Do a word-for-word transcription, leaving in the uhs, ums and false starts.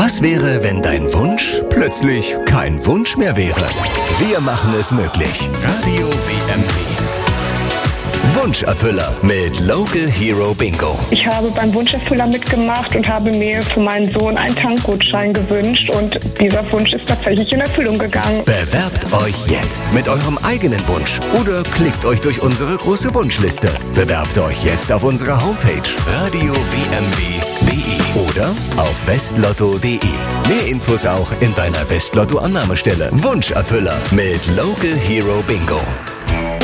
Was wäre, wenn dein Wunsch plötzlich kein Wunsch mehr wäre? Wir machen es möglich. Radio W M W. Wunscherfüller mit Local Hero Bingo. Ich habe beim Wunscherfüller mitgemacht und habe mir für meinen Sohn einen Tankgutschein gewünscht und dieser Wunsch ist tatsächlich in Erfüllung gegangen. Bewerbt euch jetzt mit eurem eigenen Wunsch oder klickt euch durch unsere große Wunschliste. Bewerbt euch jetzt auf unserer Homepage radio w m w punkt d e oder auf westlotto punkt d e. Mehr Infos auch in deiner Westlotto-Annahmestelle. Wunscherfüller mit Local Hero Bingo.